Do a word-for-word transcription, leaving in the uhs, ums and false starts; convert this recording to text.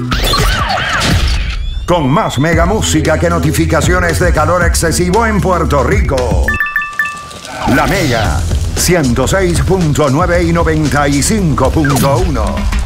Con más mega música que notificaciones de calor excesivo en Puerto Rico. La Mega ciento seis punto nueve y noventa y cinco punto uno.